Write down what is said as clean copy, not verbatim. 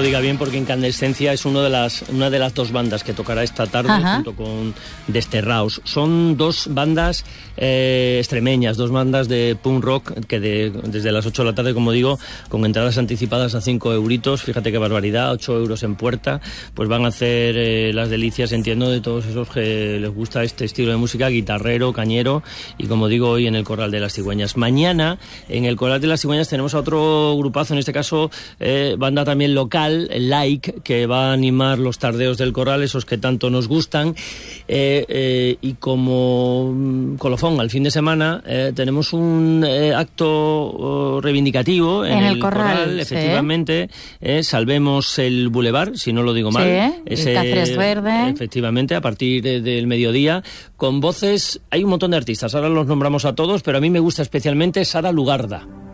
lo diga bien, porque Incandescencia es una de las dos bandas que tocará esta tarde, junto con Desterraos. Son dos bandas extremeñas, dos bandas de punk rock que desde las 8 de la tarde, como digo, con entradas anticipadas a 5 euritos, fíjate qué barbaridad, 8 euros en puerta, pues van a hacer las delicias, entiendo, de todos esos que les gusta este estilo de música, guitarrero, cañero, y como digo, hoy en el Corral de las Cigüeñas. Mañana, en el Corral de las Cigüeñas, tenemos a otro grupazo, en este caso, banda también local, Like, que va a animar los tardeos del Corral, esos que tanto nos gustan, y como colofón al fin de semana tenemos un acto reivindicativo en el Corral, efectivamente, Salvemos el Boulevard, si no lo digo mal, ese Cáceres Verde, efectivamente, a partir del mediodía, con voces, hay un montón de artistas, ahora los nombramos a todos, pero a mí me gusta especialmente Sara Lugarda.